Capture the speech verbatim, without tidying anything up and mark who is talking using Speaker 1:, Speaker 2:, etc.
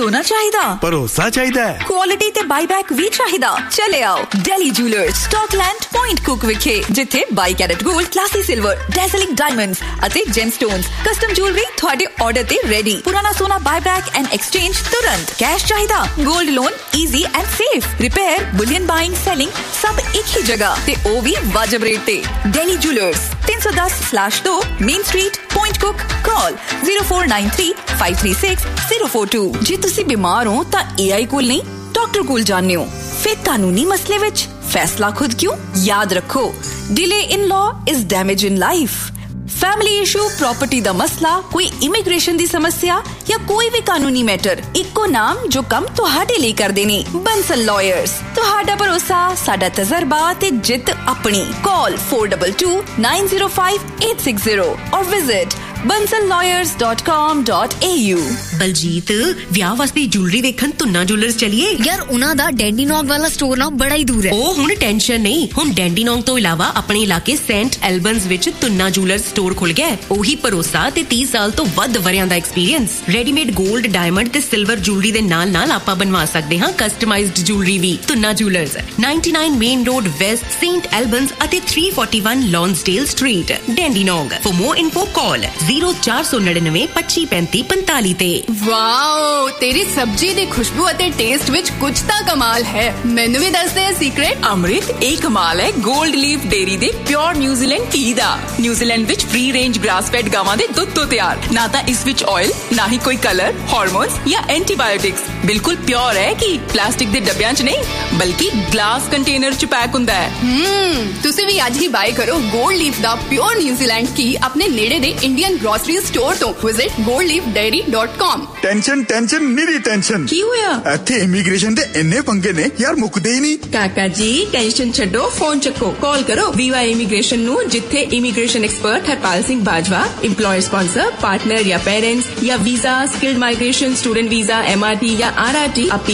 Speaker 1: सोना चाहिदा,
Speaker 2: भरोसा चाहिदा,
Speaker 1: क्वालिटी ते बाईबैक भी चाहिदा। चले आओ daily jewellers Scotland point cook विखे, जिथे by carat gold, classy silver, डेज़लिंग diamonds अते जेमस्टोन्स, कस्टम ज्वेलरी तुहाडे ऑर्डर ते रेडी। पुराना सोना बाईबैक एंड एक्सचेंज तुरंत। कैश चाहिदा, gold loan easy and safe. Repair, Boolean buying, selling सब एक ही जगह ते ओ भी वाजिब रेट ते। डेली जूलर्स तीन सौ दस स्लैश दो main street, point cook. Call zero four nine three five three six zero four two। जे तुसी बीमार हो तां ए आई कोल नहीं, डॉक्टर कोल जाने हो। फिर कानूनी मसले विच फैसला खुद क्यों? याद रखो, delay in law is damage in life. Family issue, property दा मसला, कोई इमिग्रेशन दी समस्या या कोई भी कानूनी मैटर, इको नाम जो कम तुहाडे लिए कर देनी। बंसल लॉयर्स, तुहाडा भरोसा, साडा तजर्बा ते जित अपनी। Call four two two nine zero five eight six zero और visit bansal lawyers dot com dot a u।
Speaker 3: Baljeet, ਵਿਆਹ ਵਾਸਤੇ ਜੁਐਲਰੀ ਵੇਖਣ ਤੁੰਨਾ ਜੁਐਲਰਸ ਚਲੀਏ।
Speaker 4: ਯਾਰ ਉਹਨਾਂ ਦਾ ਡੈਂਡੀਨੌਗ ਵਾਲਾ ਸਟੋਰ ਨਾ ਬੜਾ ਹੀ ਦੂਰ ਹੈ।
Speaker 3: ਉਹ ਹੁਣ ਟੈਨਸ਼ਨ ਨਹੀਂ, ਹੁਣ ਡੈਂਡੀਨੌਗ ਤੋਂ ਇਲਾਵਾ ਆਪਣੇ ਇਲਾਕੇ ਸੈਂਟ ਐਲਬਨਸ ਵਿੱਚ ਤੁੰਨਾ ਜੁਐਲਰਸ ਸਟੋਰ ਖੁੱਲ ਗਿਆ ਹੈ। ਉਹੀ ਭਰੋਸਾ ਤੇ तीस ਸਾਲ ਤੋਂ ਵੱਧ ਵਰਿਆਂ ਦਾ ਐਕਸਪੀਰੀਅੰਸ। ਰੈਡੀਮੇਡ 골ਡ, ਡਾਇਮੰਡ ਤੇ ਸਿਲਵਰ ਜੁਐਲਰੀ ਦੇ ਨਾਲ ਨਾਲ ਆਪਾਂ ਬਣਵਾ ਸਕਦੇ ਹਾਂ ਕਸਟਮਾਈਜ਼ਡ ਜੁਐਲਰੀ ਵੀ। Tuna jewellers ninety-nine main road West, Saint ਐਲਬਨਸ ਅਤੇ three forty-one ਲੌਂਸਡੇਲ street, ਡੈਂਡੀਨੌਗ। For more info call zero four nine nine twenty पैंतीस पैंतालीस ਤੇ।
Speaker 5: ਵਾਓ, ਤੇਰੀ ਸਬਜ਼ੀ ਦੀ ਖੁਸ਼ਬੂ ਅਤੇ ਟੇਸਟ ਵਿੱਚ ਕੁਝ ਤਾਂ ਕਮਾਲ ਹੈ। ਮੈਨੂੰ ਵੀ ਦੱਸ ਦੇ ਸੀਕ੍ਰੇਟ।
Speaker 6: ਅੰਮ੍ਰਿਤ, ਇਹ ਕਮਾਲ ਹੈ 골ਡ ਲੀਫ ਡੇਰੀ ਦੇ ਪਿਓਰ ਨਿਊਜ਼ੀਲੈਂਡ ਘੀ ਦਾ। ਨਿਊਜ਼ੀਲੈਂਡ ਵਿੱਚ ਫ੍ਰੀ ਰੇਂਜ ਗ੍ਰਾਸ ਫੈਡ ਗਾਵਾਂ ਦੇ ਦੁੱਧ ਤੋਂ ਤਿਆਰ। ਨਾ ਤਾਂ ਇਸ ਵਿੱਚ ਆਇਲ, ਨਾ ਹੀ ਕੋਈ ਕਲਰ, ਹਾਰਮੋਨਸ ਜਾਂ ਐਂਟੀਬਾਇਓਟਿਕਸ। ਬਿਲਕੁਲ ਪਿਓਰ ਹੈ ਕਿ ਪਲਾਸਟਿਕ ਦੇ ਡੱਬਿਆਂ 'ਚ ਨਹੀਂ, ਬਲਕਿ ਗਲਾਸ ਕੰਟੇਨਰ 'ਚ ਪੈਕ ਹੁੰਦਾ ਹੈ।
Speaker 5: ਹਮ ਤੁਸੀਂ ਵੀ ਅੱਜ ਹੀ ਬਾਏ ਕਰੋ 골ਡ ਲੀਫ ਦਾ ਪਿਓਰ ਨਿਊਜ਼ੀਲੈਂਡ ਘੀ ਆਪਣੇ ਨੇੜੇ ਦੇ ਇੰਡੀਅਨ ਗ੍ਰੋਸਰੀ ਸਟੋਰ ਤੋਂ। Visit gold leaf dairy dot com।
Speaker 2: Tension tension ਨੀਰੀ tension.
Speaker 6: ਕੀ ਹੋਇਆ?
Speaker 2: ਇੱਥੇ ਇਮੀਗ੍ਰੇਸ਼ਨ ਦੇ ਇੰਨੇ ਪੰਗੇ ਨੇ ਯਾਰ, ਮੁੱਕਦੇ ਹੀ ਨਹੀਂ।
Speaker 6: ਕਾਕਾ ਜੀ ਟੈਨਸ਼ਨ ਛੱਡੋ, ਫੋਨ ਚੱਕੋ, ਕਾਲ ਕਰੋ ਵੀਵਾ ਇਮੀਗ੍ਰੇਸ਼ਨ ਨੂੰ, ਜਿੱਥੇ immigration expert Harpal Singh Bajwa, employer sponsor, partner ਜਾਂ ਪੇਰੈਂਟਸ ਜਾਂ visa, skilled migration, student visa, M R T ਜਾਂ ਆਰ ਆਰ ਟੀ ਆਪਣੀ